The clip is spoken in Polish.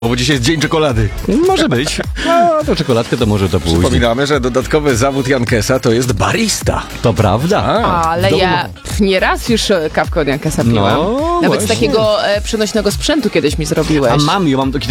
Bo dzisiaj jest dzień czekolady. Może być. No, to czekoladkę to może to później. Przypominamy, że dodatkowy zawód Jankesa to jest barista. To prawda. Ale ja nieraz już kawkę od Jankesa piłam. No, Nawet z właśnie. takiego przenośnego sprzętu kiedyś mi zrobiłeś. A mam taki